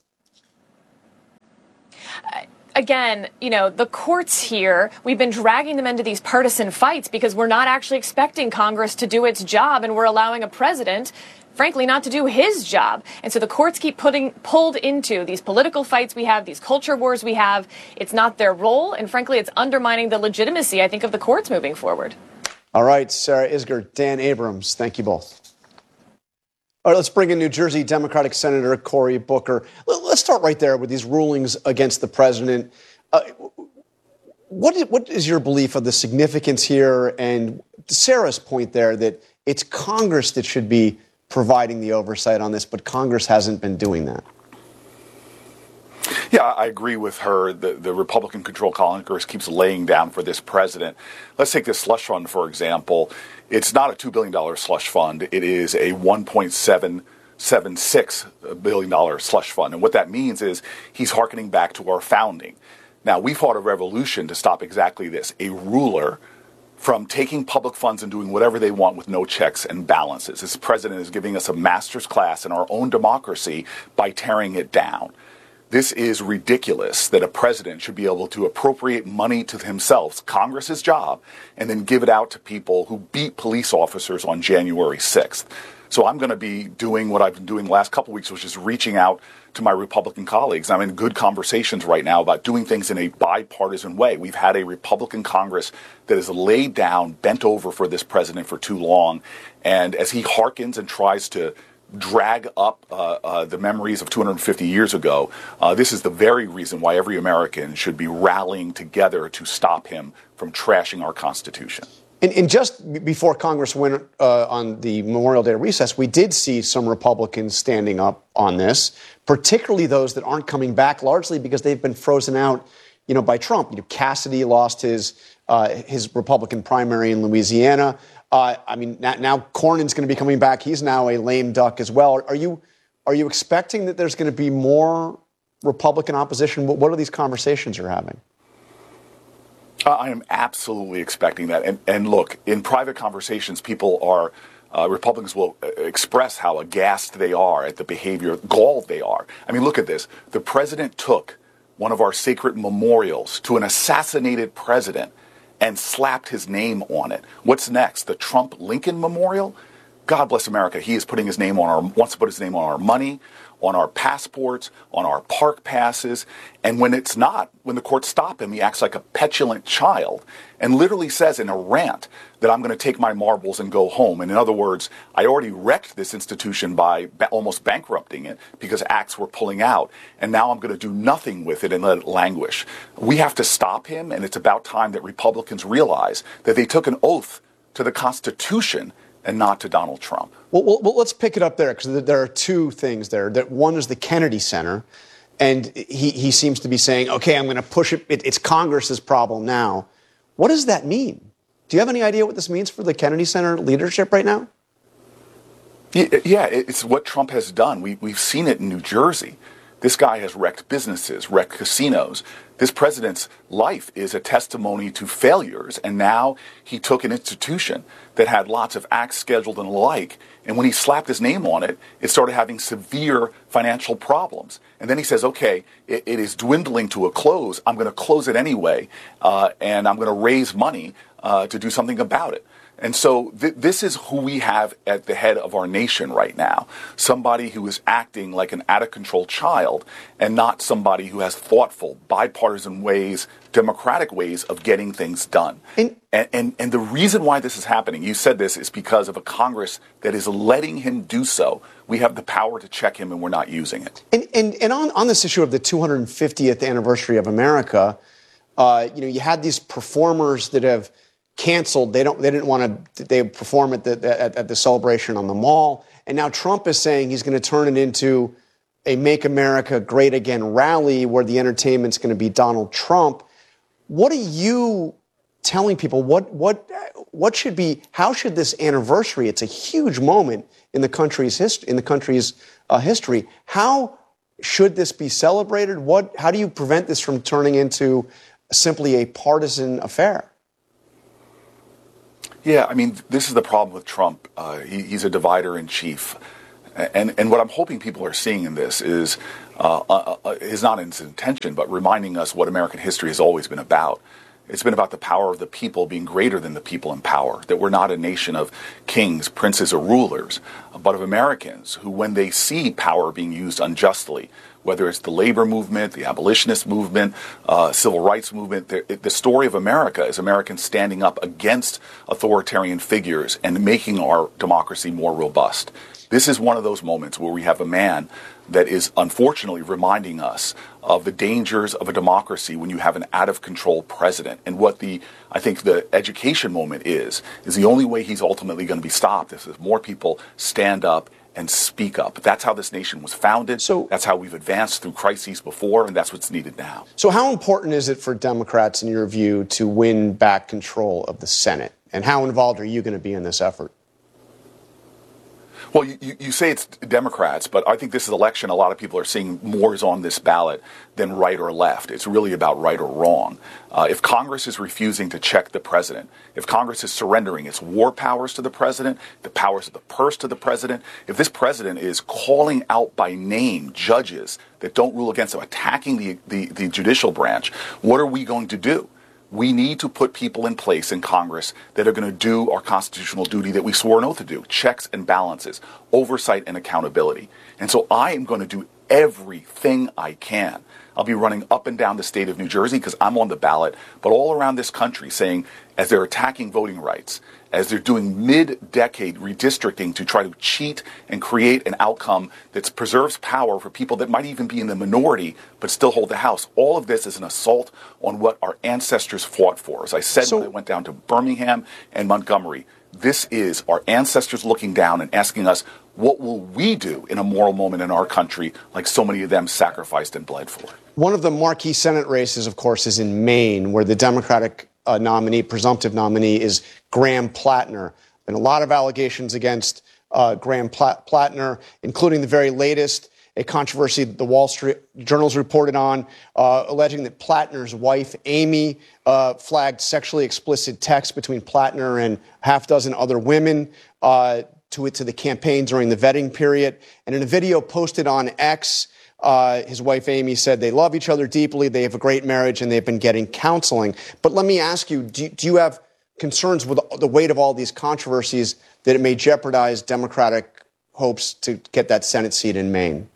Again, you know, the courts here, we've been dragging them into these partisan fights because we're not actually expecting Congress to do its job, and we're allowing a president, frankly, not to do his job. And so the courts keep putting pulled into these political fights we have, these culture wars we have. It's not their role, and frankly, it's undermining the legitimacy, I think, of the courts moving forward. All right, Sarah Isgur, Dan Abrams, thank you both. All right, let's bring in New Jersey Democratic Senator Cory Booker. Let's start right there with these rulings against the president. Uh, what, is, what is your belief of the significance here? And Sarah's point there that it's Congress that should be providing the oversight on this, but Congress hasn't been doing that. Yeah, I agree with her. The, the Republican-controlled Congress keeps laying down for this president. Let's take this slush fund, for example. It's not a two billion dollars slush fund. It is a one point seven seven six billion dollars slush fund. And what that means is he's hearkening back to our founding. Now, we fought a revolution to stop exactly this, a ruler from taking public funds and doing whatever they want with no checks and balances. This president is giving us a master's class in our own democracy by tearing it down. This is ridiculous that a president should be able to appropriate money to himself, Congress's job, and then give it out to people who beat police officers on January sixth. So I'm going to be doing what I've been doing the last couple of weeks, which is reaching out to my Republican colleagues. I'm in good conversations right now about doing things in a bipartisan way. We've had a Republican Congress that has laid down, bent over for this president for too long. And as he hearkens and tries to drag up uh, uh, the memories of two hundred fifty years ago, uh, this is the very reason why every American should be rallying together to stop him from trashing our Constitution. And, and just before Congress went uh, on the Memorial Day recess, we did see some Republicans standing up on this, particularly those that aren't coming back, largely because they've been frozen out, you know, by Trump. You know, Cassidy lost his uh, his Republican primary in Louisiana. Uh, I mean, now, now Cornyn's going to be coming back. He's now a lame duck as well. Are you are you expecting that there's going to be more Republican opposition? What, what are these conversations you're having? Uh, I am absolutely expecting that. And, and look, in private conversations, people are, uh, Republicans will express how aghast they are at the behavior, galled they are. I mean, look at this. The president took one of our sacred memorials to an assassinated president and slapped his name on it. What's next? The Trump-Lincoln Memorial? God bless America. He is putting his name on our, wants to put his name on our money, on our passports, on our park passes. And when it's not, when the courts stop him, he acts like a petulant child and literally says in a rant that I'm going to take my marbles and go home. And in other words, I already wrecked this institution by ba- almost bankrupting it because acts were pulling out. And now I'm going to do nothing with it and let it languish. We have to stop him. And it's about time that Republicans realize that they took an oath to the Constitution and not to Donald Trump. Well, well, well let's pick it up there, because there are two things there. That one is the Kennedy Center, and he, he seems to be saying, okay, I'm going to push it. it. It's Congress's problem now. What does that mean? Do you have any idea what this means for the Kennedy Center leadership right now? Yeah, it's what Trump has done. We, we've seen it in New Jersey. This guy has wrecked businesses, wrecked casinos. This president's life is a testimony to failures, and now he took an institution that had lots of acts scheduled and the like, and when he slapped his name on it, it started having severe financial problems. And then he says, okay, it, it is dwindling to a close. I'm going to close it anyway, uh, and I'm going to raise money uh, to do something about it. And so th- this is who we have at the head of our nation right now. Somebody who is acting like an out-of-control child and not somebody who has thoughtful, bipartisan ways, democratic ways of getting things done. And, and, and, and the reason why this is happening, you said this, is because of a Congress that is letting him do so. We have the power to check him, and we're not using it. And, and, and on, on this issue of the two hundred fiftieth anniversary of America, uh, you know, you had these performers that have canceled. They don't. They didn't want to. They perform at the at, at the celebration on the Mall, and now Trump is saying he's going to turn it into a Make America Great Again rally where the entertainment's going to be Donald Trump. What are you telling people? What what what should be? How should this anniversary? It's a huge moment in the country's history. In the country's uh, history, how should this be celebrated? What? How do you prevent this from turning into simply a partisan affair? Yeah, I mean, this is the problem with Trump. Uh, he, he's a divider in chief. And and what I'm hoping people are seeing in this is uh, uh, uh, is not his intention, but reminding us what American history has always been about. It's been about the power of the people being greater than the people in power, that we're not a nation of kings, princes, or rulers, but of Americans who, when they see power being used unjustly, whether it's the labor movement, the abolitionist movement, uh, civil rights movement, the, the story of America is Americans standing up against authoritarian figures and making our democracy more robust. This is one of those moments where we have a man that is unfortunately reminding us of the dangers of a democracy when you have an out-of-control president. And what the, I think the education moment is, is the only way he's ultimately going to be stopped is if more people stand up and speak up. That's how this nation was founded. So that's how we've advanced through crises before, and that's what's needed now. So how important is it for Democrats, in your view, to win back control of the Senate? And how involved are you going to be in this effort? Well, you, you say it's Democrats, but I think this election, a lot of people are seeing more is on this ballot than right or left. It's really about right or wrong. Uh, if Congress is refusing to check the president, if Congress is surrendering its war powers to the president, the powers of the purse to the president, if this president is calling out by name judges that don't rule against him, attacking the, the, the judicial branch, what are we going to do? We need to put people in place in Congress that are going to do our constitutional duty that we swore an oath to do, checks and balances, oversight and accountability. And so I am going to do everything I can. I'll be running up and down the state of New Jersey because I'm on the ballot, but all around this country saying, as they're attacking voting rights, as they're doing mid-decade redistricting to try to cheat and create an outcome that preserves power for people that might even be in the minority but still hold the House. All of this is an assault on what our ancestors fought for. As I said, so, when I went down to Birmingham and Montgomery, this is our ancestors looking down and asking us, what will we do in a moral moment in our country like so many of them sacrificed and bled for? One of the marquee Senate races, of course, is in Maine, where the Democratic uh, nominee, presumptive nominee, is Graham Plattner. Been a lot of allegations against uh, Graham Pla- Plattner, including the very latest, a controversy that the Wall Street Journal's reported on, uh, alleging that Plattner's wife, Amy, uh, flagged sexually explicit texts between Plattner and half dozen other women uh, to it to the campaign during the vetting period. And in a video posted on X, uh, his wife, Amy, said they love each other deeply, they have a great marriage, and they've been getting counseling. But let me ask you, do, do you have concerns with the weight of all these controversies that it may jeopardize Democratic hopes to get that Senate seat in Maine?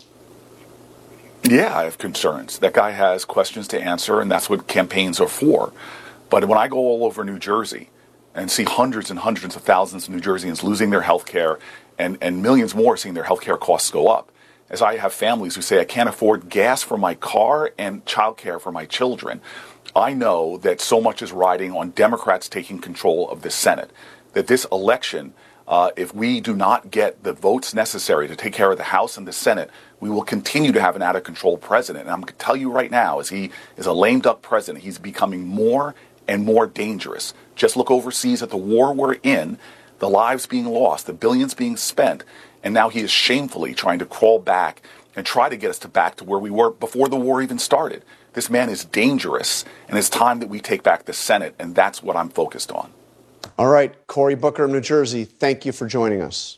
Yeah, I have concerns. That guy has questions to answer, and that's what campaigns are for. But when I go all over New Jersey and see hundreds and hundreds of thousands of New Jerseyans losing their health care and, and millions more seeing their health care costs go up, as I have families who say I can't afford gas for my car and child care for my children, I know that so much is riding on Democrats taking control of the Senate, that this election, uh, if we do not get the votes necessary to take care of the House and the Senate, we will continue to have an out-of-control president. And I'm going to tell you right now, as he is a lame duck president, he's becoming more and more dangerous. Just look overseas at the war we're in, the lives being lost, the billions being spent, and now he is shamefully trying to crawl back and try to get us to back to where we were before the war even started. This man is dangerous, and it's time that we take back the Senate, and that's what I'm focused on. All right, Cory Booker of New Jersey, thank you for joining us.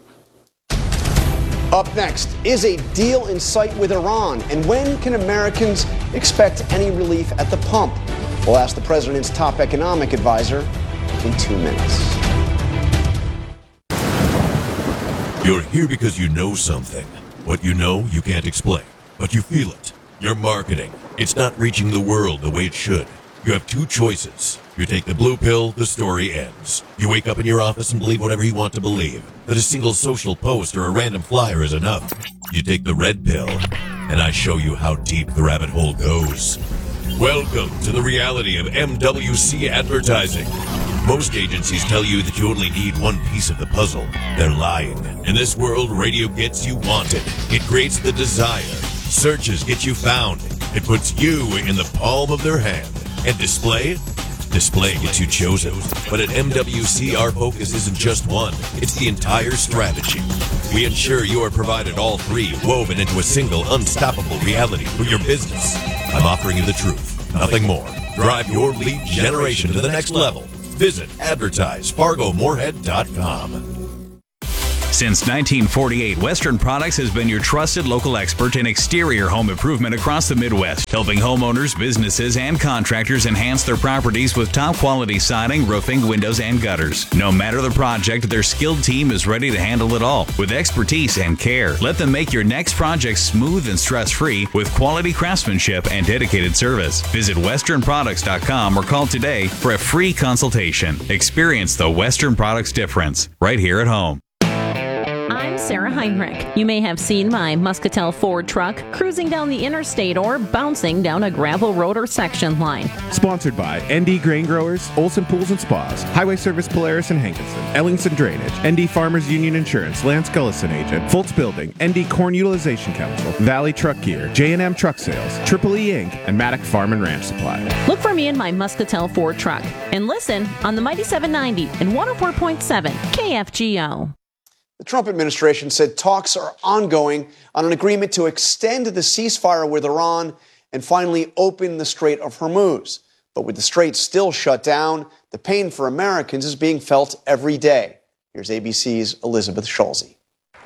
Up next, is a deal in sight with Iran? And when can Americans expect any relief at the pump? We'll ask the president's top economic advisor in two minutes. You're here because you know something. What you know, you can't explain, but you feel it. Your marketing. It's not reaching the world the way it should. You have two choices. You take the blue pill, the story ends. You wake up in your office and believe whatever you want to believe, that a single social post or a random flyer is enough. You take the red pill, and I show you how deep the rabbit hole goes. Welcome to the reality of M W C advertising. Most agencies tell you that you only need one piece of the puzzle. They're lying. In this world, radio gets you wanted. It creates the desire. Searches get you found. It puts you in the palm of their hand. And display? Display gets you chosen. But at M W C, our focus isn't just one. It's the entire strategy. We ensure you are provided all three, woven into a single, unstoppable reality for your business. I'm offering you the truth, nothing more. Drive your lead generation to the next level. Visit advertise fargo moorhead dot com. Since nineteen forty-eight, Western Products has been your trusted local expert in exterior home improvement across the Midwest, helping homeowners, businesses, and contractors enhance their properties with top-quality siding, roofing, windows, and gutters. No matter the project, their skilled team is ready to handle it all with expertise and care. Let them make your next project smooth and stress-free with quality craftsmanship and dedicated service. Visit western products dot com or call today for a free consultation. Experience the Western Products difference right here at home. I'm Sarah Heinrich. You may have seen my Muscatel Ford truck cruising down the interstate or bouncing down a gravel road or section line. Sponsored by N D Grain Growers, Olson Pools and Spas, Highway Service Polaris and Hankinson, Ellingson Drainage, N D Farmers Union Insurance, Lance Gullison Agent, Foltz Building, N D Corn Utilization Council, Valley Truck Gear, J and M Truck Sales, Triple E Incorporated, and Maddock Farm and Ranch Supply. Look for me in my Muscatel Ford truck and listen on the Mighty seven ninety and one oh four point seven K F G O. The Trump administration said talks are ongoing on an agreement to extend the ceasefire with Iran and finally open the Strait of Hormuz. But with the strait still shut down, the pain for Americans is being felt every day. Here's A B C's Elizabeth Schulze.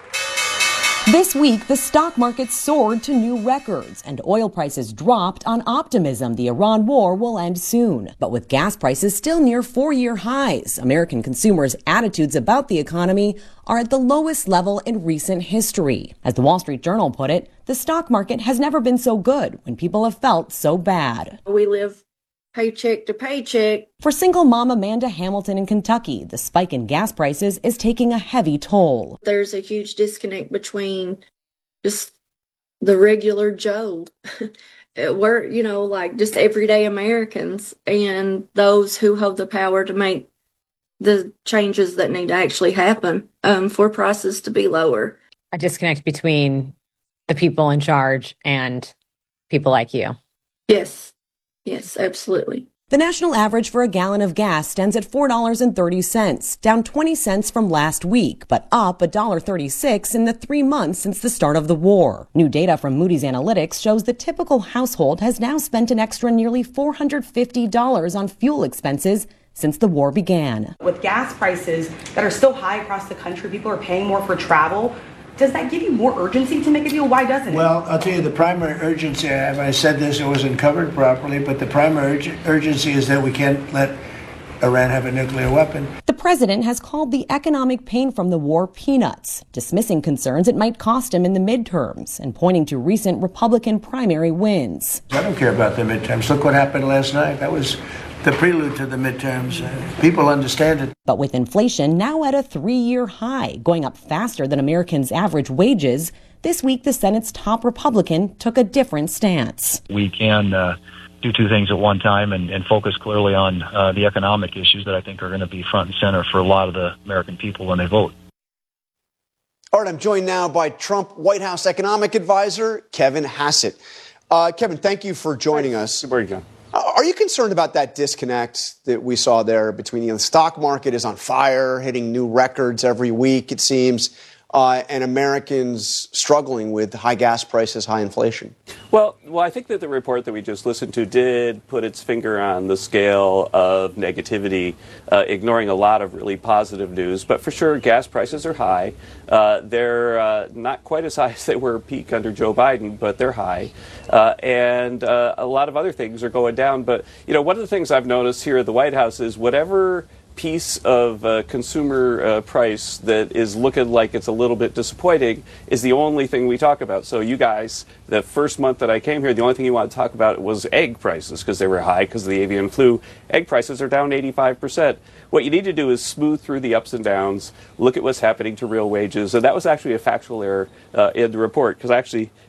This week, the stock market soared to new records and oil prices dropped on optimism the Iran war will end soon. But with gas prices still near four-year highs, American consumers' attitudes about the economy are at the lowest level in recent history. As the Wall Street Journal put it, the stock market has never been so good when people have felt so bad. We live paycheck to paycheck. For single mom Amanda Hamilton in Kentucky, the spike in gas prices is taking a heavy toll. There's a huge disconnect between just the regular Joe, we're, you know, like just everyday Americans, and those who hold the power to make the changes that need to actually happen um, for prices to be lower. A disconnect between the people in charge and people like you. Yes. Yes, absolutely. The national average for a gallon of gas stands at four dollars and thirty cents, down twenty cents from last week, but up one dollar and thirty-six cents in the three months since the start of the war. New data from Moody's Analytics shows the typical household has now spent an extra nearly four hundred fifty dollars on fuel expenses since the war began. With gas prices that are still high across the country, people are paying more for travel. Does that give you more urgency to make a deal? Why doesn't it? Well, I'll tell you, the primary urgency, if I said this, it wasn't covered properly, but the primary urg- urgency is that we can't let Iran have a nuclear weapon. The president has called the economic pain from the war peanuts, dismissing concerns it might cost him in the midterms and pointing to recent Republican primary wins. I don't care about the midterms. Look what happened last night. That was the prelude to the midterms. Uh, people understand it. But with inflation now at a three-year high, going up faster than Americans' average wages, this week the Senate's top Republican took a different stance. We can uh, do two things at one time and, and focus clearly on uh, the economic issues that I think are going to be front and center for a lot of the American people when they vote. All right, I'm joined now by Trump White House economic advisor Kevin Hassett. Uh, Kevin, thank you for joining us. Good morning, John. Are you concerned about that disconnect that we saw there between, you know, the stock market is on fire, hitting new records every week, it seems, uh, and Americans struggling with high gas prices, high inflation? Well, well, I think that the report that we just listened to did put its finger on the scale of negativity, uh, ignoring a lot of really positive news. But for sure, gas prices are high. Uh, they're uh, not quite as high as they were peak under Joe Biden, but they're high. Uh, and uh, a lot of other things are going down. But, you know, one of the things I've noticed here at the White House is whatever piece of uh, consumer uh, price that is looking like it's a little bit disappointing is the only thing we talk about. So you guys, the first month that I came here, the only thing you want to talk about was egg prices because they were high because of the avian flu. Egg prices are down eighty-five percent. What you need to do is smooth through the ups and downs, look at what's happening to real wages. And that was actually a factual error uh, in the report because actually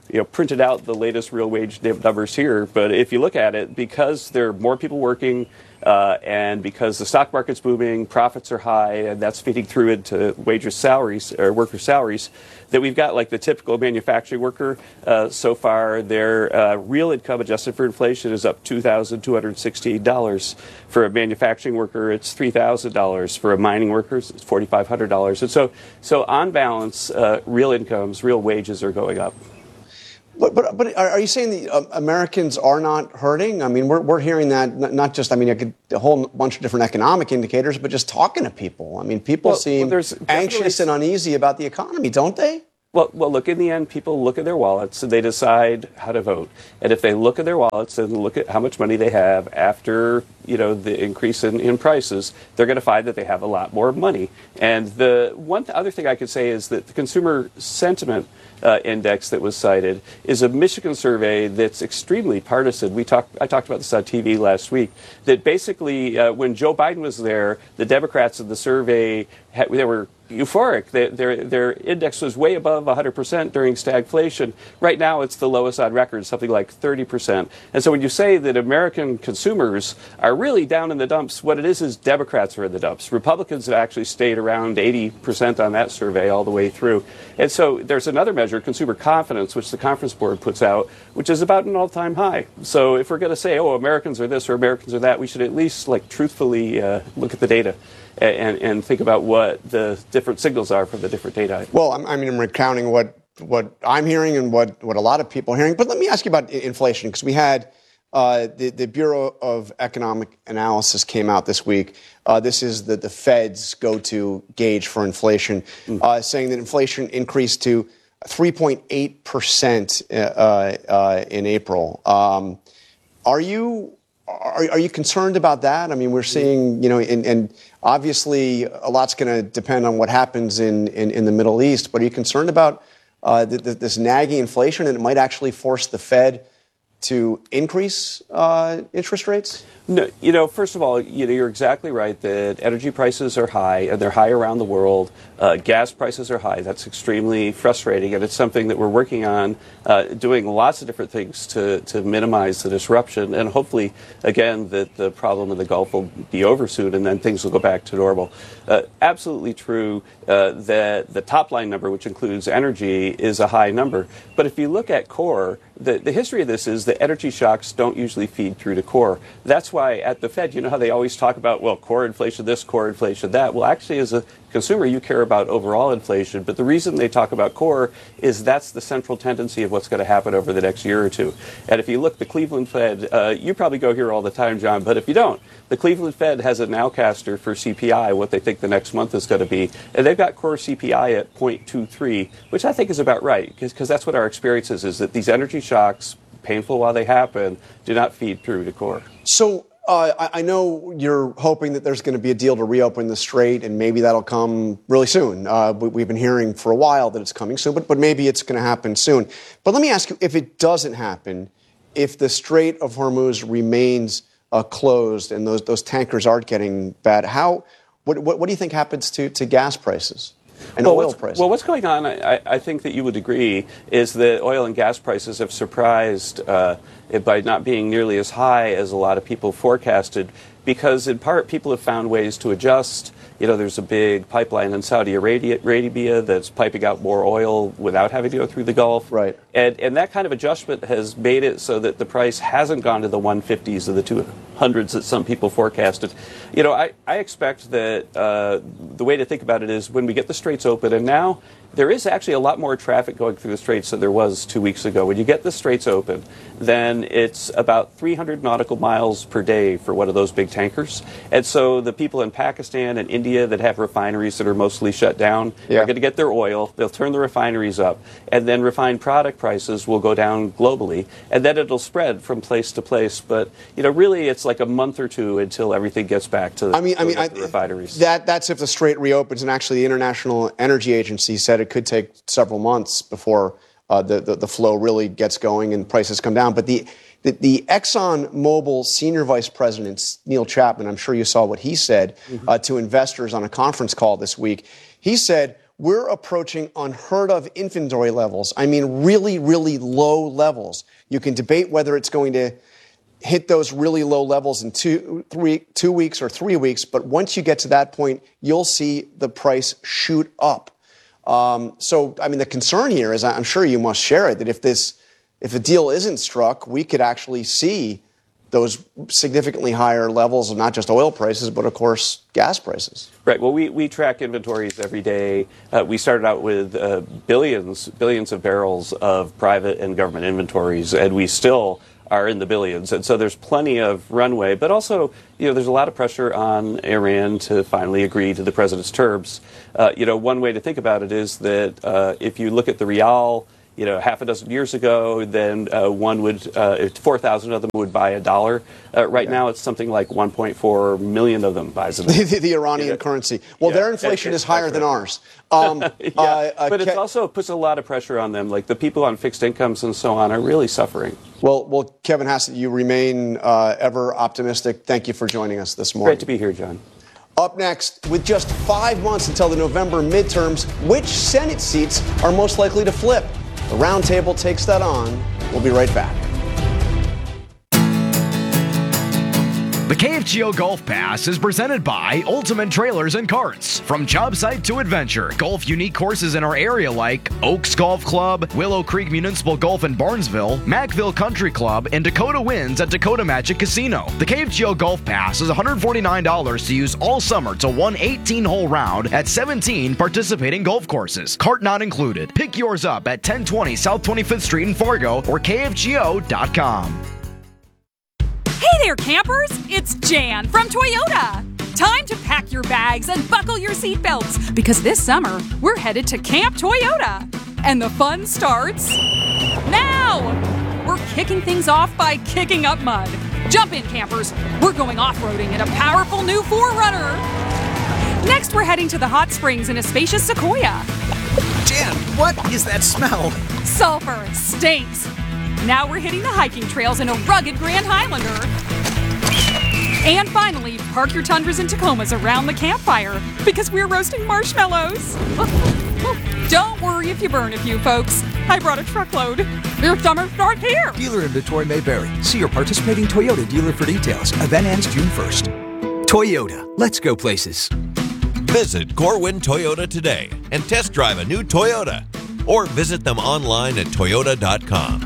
you know, printed out the latest real wage numbers here, but if you look at it, because there are more people working, uh, and because the stock market's booming, profits are high, and that's feeding through into wages, salaries, or worker salaries, that we've got like the typical manufacturing worker. Uh, so far, their uh, real income adjusted for inflation is up two thousand two hundred sixteen dollars. For a manufacturing worker, it's three thousand dollars. For a mining worker, it's four thousand five hundred dollars. And so, so on balance, uh, real incomes, real wages are going up. But, but, but are you saying the uh, Americans are not hurting? I mean, we're, we're hearing that not just, I mean, I could, a whole bunch of different economic indicators, but just talking to people. I mean, people well, seem well, anxious and uneasy about the economy, don't they? Well, well, look, in the end, people look at their wallets and they decide how to vote. And if they look at their wallets and look at how much money they have after, you know, the increase in, in prices, they're going to find that they have a lot more money. And the one th- other thing I could say is that the consumer sentiment uh, index that was cited is a Michigan survey that's extremely partisan. We talked, I talked about this on T V last week, that basically uh, when Joe Biden was there, the Democrats in the survey, had, they were euphoric. Their, their, their index was way above one hundred percent during stagflation. Right now, it's the lowest on record, something like thirty percent. And so when you say that American consumers are really down in the dumps, what it is is Democrats are in the dumps. Republicans have actually stayed around eighty percent on that survey all the way through. And so there's another measure, consumer confidence, which the Conference Board puts out, which is about an all-time high. So if we're going to say, oh, Americans are this or Americans are that, we should at least like truthfully uh, look at the data. And, and think about what the different signals are from the different data. Well, I mean, I'm recounting what what I'm hearing and what, what a lot of people are hearing. But let me ask you about inflation, because we had uh, the, the Bureau of Economic Analysis came out this week. Uh, this is the, the Fed's go-to gauge for inflation, mm. uh, saying that inflation increased to three point eight percent uh, uh, in April. Um, are you... Are, are you concerned about that? I mean, we're seeing, you know, and, and obviously a lot's going to depend on what happens in, in, in the Middle East, but are you concerned about uh, the, the, this nagging inflation, and it might actually force the Fed to increase uh, interest rates? No, you know, first of all, you know, you're exactly right that energy prices are high, and they're high around the world. Uh, gas prices are high. That's extremely frustrating, and it's something that we're working on, uh, doing lots of different things to, to minimize the disruption, and hopefully, again, that the problem in the Gulf will be over soon, and then things will go back to normal. Uh, absolutely true uh, that the top line number, which includes energy, is a high number. But if you look at core, the, the history of this is that energy shocks don't usually feed through to core. That's why at the Fed, you know how they always talk about, well, core inflation this, core inflation that. Well, actually, as a consumer, you care about overall inflation. But the reason they talk about core is that's the central tendency of what's going to happen over the next year or two. And if you look, the Cleveland Fed, uh, you probably go here all the time, John, but if you don't, the Cleveland Fed has a nowcaster for C P I, what they think the next month is going to be. And they've got core C P I at zero point two three, which I think is about right, because that's what our experience is, is that these energy shocks, painful while they happen, do not feed through to core. So uh, I, I know you're hoping that there's going to be a deal to reopen the strait, and maybe that'll come really soon. Uh, we, we've been hearing for a while that it's coming soon, but, but maybe it's going to happen soon. But let me ask you, if it doesn't happen, if the Strait of Hormuz remains uh, closed and those those tankers aren't getting bad, how what what, what do you think happens to, to gas prices? And well, oil prices. Well, what's going on, I, I think that you would agree, is that oil and gas prices have surprised uh, by not being nearly as high as a lot of people forecasted, because in part people have found ways to adjust. You know, there's a big pipeline in Saudi Arabia, Arabia that's piping out more oil without having to go through the Gulf. Right. And, and that kind of adjustment has made it so that the price hasn't gone to the one fifties or the two hundreds that some people forecasted. You know, I, I expect that uh, the way to think about it is when we get the straits open, and now there is actually a lot more traffic going through the straits than there was two weeks ago. When you get the straits open, then it's about three hundred nautical miles per day for one of those big tankers. And so the people in Pakistan and India that have refineries that are mostly shut down yeah. are going to get their oil. They'll turn the refineries up, and then refined product prices will go down globally, and then it'll spread from place to place. But, you know, really it's like a month or two until everything gets back to I mean, I mean, the I, refineries. That, that's if the strait reopens, and actually the International Energy Agency said it could take several months before uh, the, the, the flow really gets going and prices come down. But the, the, the ExxonMobil senior vice president, Neil Chapman, I'm sure you saw what he said mm-hmm. uh, to investors on a conference call this week. He said, we're approaching unheard of inventory levels. I mean, really, really low levels. You can debate whether it's going to hit those really low levels in two, three, two weeks or three weeks. But once you get to that point, you'll see the price shoot up. Um, so, I mean, the concern here is, I'm sure you must share it, that if this, if a deal isn't struck, we could actually see those significantly higher levels of not just oil prices, but of course, gas prices. Right. Well, we, we track inventories every day. Uh, we started out with uh, billions, billions of barrels of private and government inventories, and we still are in the billions. And so there's plenty of runway, but also, you know, there's a lot of pressure on Iran to finally agree to the president's terms. Uh, you know, one way to think about it is that uh, if you look at the rial, you know, half a dozen years ago, then uh, one would, uh, four thousand of them would buy a dollar. Uh, right yeah. now, it's something like one point four million of them buys a dollar. the, the Iranian yeah. currency. Well, yeah. their inflation it, is higher than ours. Um, yeah. uh, uh, but it also puts a lot of pressure on them. Like the people on fixed incomes and so on are really suffering. Well, well, Kevin Hassett, you remain uh, ever optimistic. Thank you for joining us this morning. Great to be here, John. Up next, with just five months until the November midterms, which Senate seats are most likely to flip? The Roundtable takes that on. We'll be right back. The K F G O Golf Pass is presented by Ultimate Trailers and Carts. From job site to adventure, golf unique courses in our area like Oaks Golf Club, Willow Creek Municipal Golf in Barnesville, Mackville Country Club, and Dakota Winds at Dakota Magic Casino. The K F G O Golf Pass is one hundred forty-nine dollars to use all summer to one eighteen-hole round at seventeen participating golf courses. Cart not included. Pick yours up at ten twenty South twenty-fifth Street in Fargo or K F G O dot com. Hey there, campers! It's Jan from Toyota. Time to pack your bags and buckle your seatbelts because this summer we're headed to Camp Toyota. And the fun starts now! We're kicking things off by kicking up mud. Jump in, campers. We're going off-roading in a powerful new four runner. Next, we're heading to the hot springs in a spacious Sequoia. Jan, what is that smell? Sulfur. Stinks. Now we're hitting the hiking trails in a rugged Grand Highlander. And finally, park your Tundras and Tacomas around the campfire because we're roasting marshmallows. Don't worry if you burn a few, folks. I brought a truckload. Your summer starts here. Dealer inventory may vary. See your participating Toyota dealer for details. Event ends June first. Toyota. Let's go places. Visit Corwin Toyota today and test drive a new Toyota. Or visit them online at toyota dot com.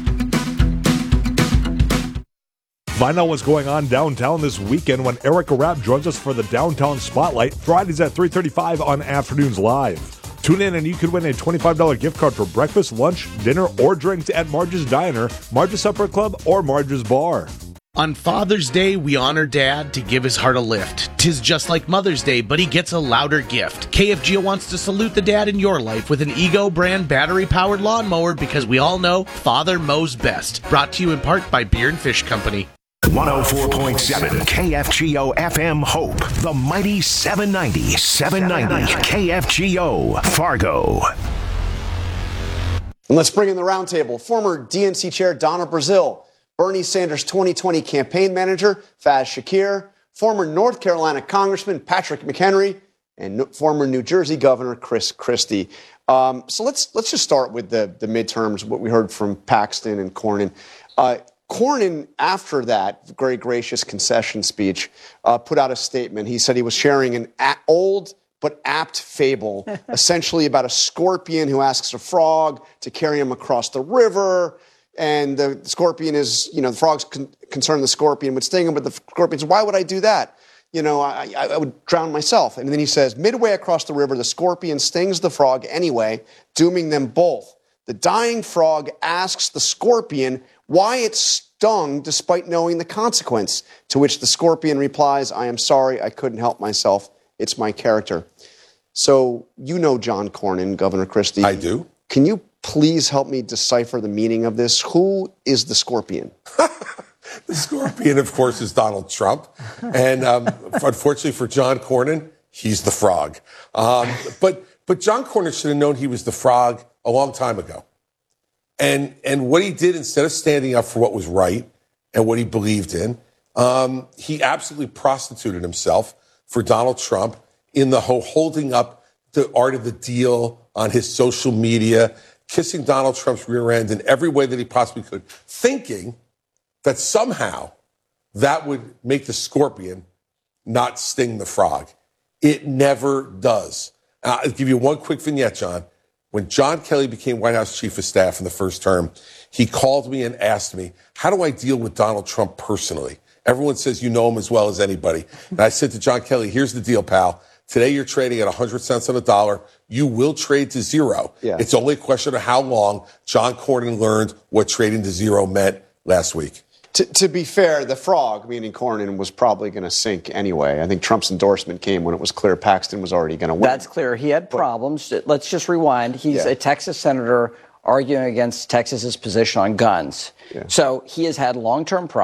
Find out what's going on downtown this weekend when Erica Rapp joins us for the Downtown Spotlight, Fridays at three thirty-five on Afternoons Live. Tune in and you could win a twenty-five dollars gift card for breakfast, lunch, dinner, or drinks at Marge's Diner, Marge's Supper Club, or Marge's Bar. On Father's Day, we honor Dad to give his heart a lift. 'Tis just like Mother's Day, but he gets a louder gift. K F G O wants to salute the dad in your life with an Ego brand battery-powered lawnmower because we all know Father mows best. Brought to you in part by Beer and Fish Company. one oh four point seven K F G O F M Hope, the mighty seven ninety, seven ninety K F G O, Fargo. And let's bring in the roundtable. Former D N C Chair Donna Brazile, Bernie Sanders' twenty twenty campaign manager Faz Shakir, former North Carolina Congressman Patrick McHenry, and no, former New Jersey Governor Chris Christie. Um, so let's let's just start with the, the midterms, what we heard from Paxton and Cornyn. Uh, Cornyn, after that very gracious concession speech, uh, put out a statement. He said he was sharing an a- old but apt fable, essentially about a scorpion who asks a frog to carry him across the river. And the scorpion is, you know, the frog's con- concerned the scorpion would sting him, but the scorpion says, why would I do that? You know, I, I would drown myself. And then he says, midway across the river, the scorpion stings the frog anyway, dooming them both. The dying frog asks the scorpion why it stung despite knowing the consequence, to which the scorpion replies, I am sorry, I couldn't help myself. It's my character. So you know John Cornyn, Governor Christie. I do. Can you please help me decipher the meaning of this? Who is the scorpion? The scorpion, of course, is Donald Trump. And um, unfortunately for John Cornyn, he's the frog. Um, but but John Cornyn should have known he was the frog a long time ago. And and what he did, instead of standing up for what was right and what he believed in, um, he absolutely prostituted himself for Donald Trump in the whole holding up the art of the deal on his social media, kissing Donald Trump's rear end in every way that he possibly could, thinking that somehow that would make the scorpion not sting the frog. It never does. Uh, I'll give you one quick vignette, John. When John Kelly became White House Chief of Staff in the first term, he called me and asked me, how do I deal with Donald Trump personally? Everyone says you know him as well as anybody. And I said to John Kelly, here's the deal, pal. Today you're trading at one hundred cents on the dollar. You will trade to zero. Yeah. It's only a question of how long. John Cornyn learned what trading to zero meant last week. To, to be fair, the frog, meaning Cornyn, was probably going to sink anyway. I think Trump's endorsement came when it was clear Paxton was already going to win. That's clear. He had problems. Let's just rewind. He's Yeah. a Texas senator arguing against Texas's position on guns. Yeah. So he has had long-term problems.